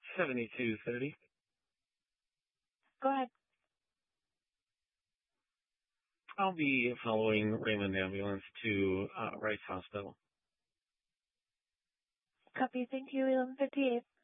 7230. Go ahead. I'll be following Raymond Ambulance to Rice Hospital. Copy. Thank you, 1158.